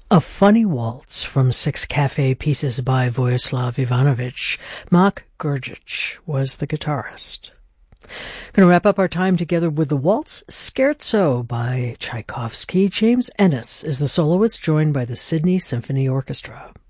A Funny Waltz from 6 Cafe Pieces by Vojislav Ivanovic. Mark Gurgic was the guitarist. Going to wrap up our time together with the waltz Scherzo by Tchaikovsky. James Ennis is the soloist, joined by the Sydney Symphony Orchestra.